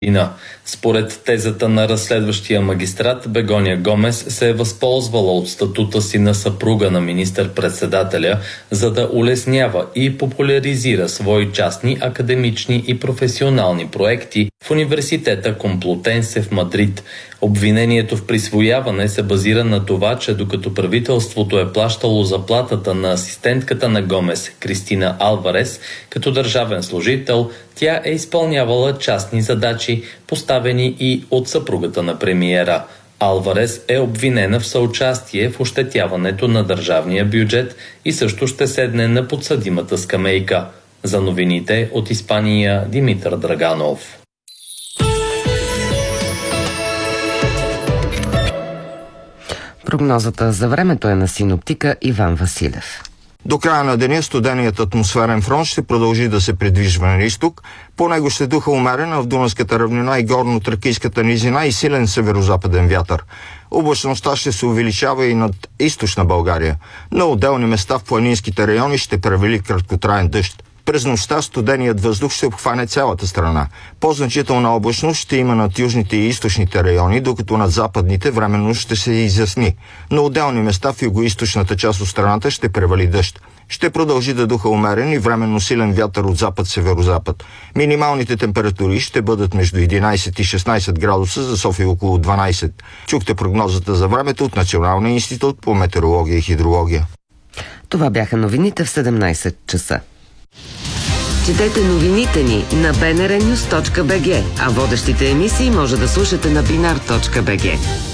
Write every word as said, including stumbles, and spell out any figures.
Според тезата на разследващия магистрат, Бегоня Гомес се е възползвала от статута си на съпруга на министър-председателя, за да улеснява и популяризира свои частни, академични и професионални проекти в университета Комплутенсе в Мадрид. Обвинението в присвояване се базира на това, че докато правителството е плащало заплатата на асистентката на Гомес, Кристина Алварес, като държавен служител, тя е изпълнявала частни задачи, поставени и от съпругата на премиера. Алварес е обвинена в съучастие в ощетяването на държавния бюджет и също ще седне на подсъдимата скамейка. За новините от Испания, Димитър Драганов. Прогнозата за времето е на синоптика Иван Василев. До края на деня студеният атмосферен фронт ще продължи да се придвижва на изток. По него ще духа умерена в Дунавската равнина и горно-тракийската низина и силен северозападен вятър. Облачността ще се увеличава и над източна България. На отделни места в планинските райони ще превали краткотраен дъжд. През нощта студеният въздух ще обхване цялата страна. По-значителна облачност ще има над южните и източните райони, докато над западните временно ще се изясни. На отделни места в югоизточната част от страната ще превали дъжд. Ще продължи да духа умерен и временно силен вятър от запад-северозапад. Минималните температури ще бъдат между единайсет и шестнайсет градуса, за София около дванайсет. Чухте прогнозата за времето от Националния институт по метеорология и хидрология. Това бяха новините в седемнайсет часа. Четете новините ни на би ен ар нюз точка би джи, а водещите емисии може да слушате на бинар точка би джи.